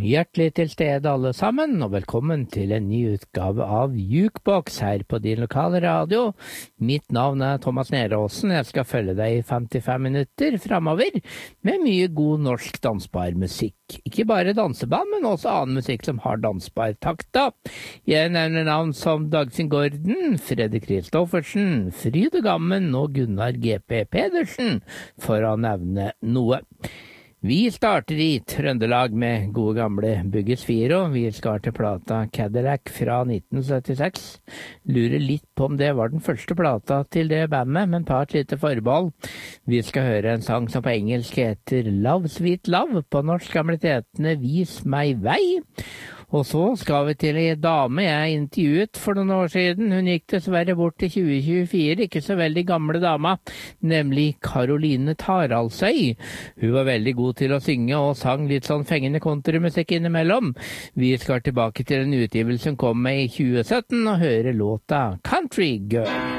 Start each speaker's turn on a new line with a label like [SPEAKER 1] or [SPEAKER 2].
[SPEAKER 1] hjertelig til stede alle sammen, og velkommen til en ny utgave av Jukebox her på din lokale radio. Mitt navn er Thomas Neråsen, jeg skal følge deg i 55 minutter fremover med mye god norsk dansbar musikk. Ikke bare danseband, men også annen musikk som har dansbar takta. Jeg nevner navn som Dagfinn Gordon, Fredrik Kristoffersen, Fride Gammen og Gunnar G.P. Pedersen, for å nevne noe. Vi starter i Trøndelag med gode gamle Bugges 4. Vi skal til plata Cadillac fra 1976. Lurer litt på om det var den første plata til det bandet, men tar et lite forbehold. Vi skal høre en sang som på engelsk heter Love Sweet Love, på norsk gamletetene Vis meg vei. Og så skal vi til en dame jeg intervjuet for noen år siden. Hun gikk dessverre bort til 2024, ikke så veldig gamle dama, nemlig Caroline Taraldsøy. Hun var veldig god til å synge og sang litt sånn fengende countrymusikk innimellom. Vi skal tilbake til en utgivelse som kom med i 2017 og høre låta Country Girl.